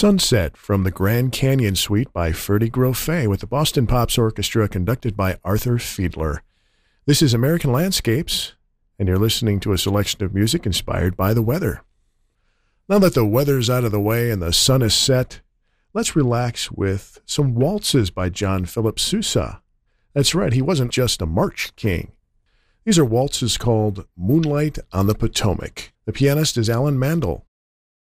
Sunset from the Grand Canyon Suite by Ferdy Grofé with the Boston Pops Orchestra conducted by Arthur Fiedler. This is American Landscapes, and you're listening to a selection of music inspired by the weather. Now that the weather's out of the way and the sun is set, let's relax with some waltzes by John Philip Sousa. That's right, he wasn't just a march king. These are waltzes called Moonlight on the Potomac. The pianist is Alan Mandel.